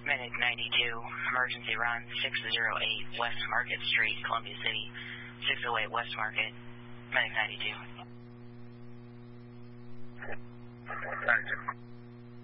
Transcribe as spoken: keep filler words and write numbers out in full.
Medic ninety-two, emergency run six oh eight West Market Street, Columbia City, six oh eight West Market, Medic ninety-two. ninety-two.